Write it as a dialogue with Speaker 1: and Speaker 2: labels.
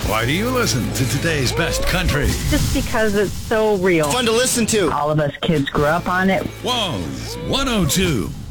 Speaker 1: Why do you listen to today's best country?
Speaker 2: Just because it's so real.
Speaker 3: Fun to listen to.
Speaker 2: All of us kids grew up on it.
Speaker 1: Who's 102.